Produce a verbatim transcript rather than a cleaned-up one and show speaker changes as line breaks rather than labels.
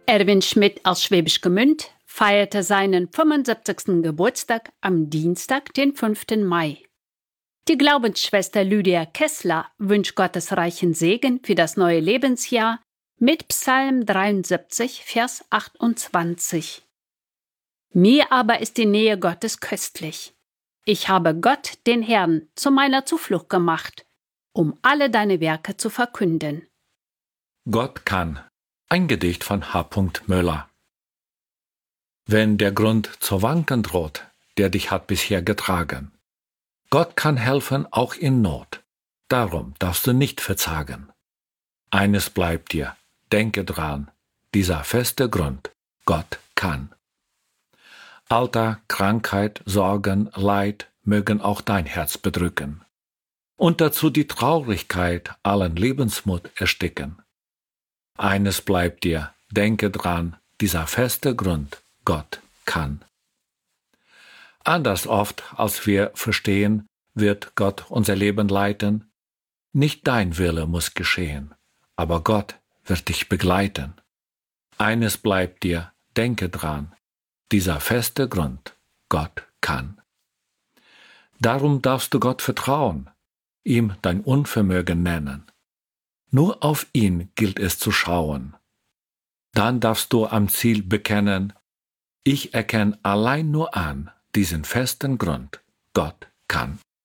Erwin Schmidt aus Schwäbisch Gmünd feierte seinen fünfundsiebzigsten Geburtstag am Dienstag, den fünften Mai. Die Glaubensschwester Lydia Kessler wünscht Gottes reichen Segen für das neue Lebensjahr mit Psalm dreiundsiebzig, Vers achtundzwanzig. Mir aber ist die Nähe Gottes köstlich. Ich habe Gott, den Herrn, zu meiner Zuflucht gemacht, um alle deine Werke zu verkünden.
Gott kann. Ein Gedicht von H. Möller. Wenn der Grund zu wanken droht, der dich hat bisher getragen. Gott kann helfen auch in Not. Darum darfst du nicht verzagen. Eines bleibt dir, denke dran, dieser feste Grund, Gott kann. Alter, Krankheit, Sorgen, Leid mögen auch dein Herz bedrücken. Und dazu die Traurigkeit allen Lebensmut ersticken. Eines bleibt dir, denke dran, dieser feste Grund, Gott kann. Anders oft, als wir verstehen, wird Gott unser Leben leiten. Nicht dein Wille muss geschehen, aber Gott wird dich begleiten. Eines bleibt dir, denke dran, dieser feste Grund, Gott kann. Darum darfst du Gott vertrauen, ihm dein Unvermögen nennen. Nur auf ihn gilt es zu schauen. Dann darfst du am Ziel bekennen, ich erkenne allein nur an diesen festen Grund, Gott kann.